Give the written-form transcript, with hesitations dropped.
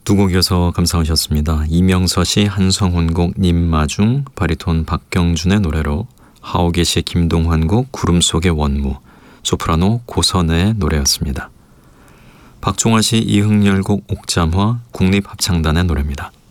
두 곡 이어서 감상하셨습니다. 이명서 씨 한성훈 곡 님마중, 바리톤 박경준의 노래로 하오계 씨 김동환 곡 구름 속의 원무, 소프라노 고선의 노래였습니다. 박종화 씨 이흥열 곡 옥잠화 국립합창단의 노래입니다.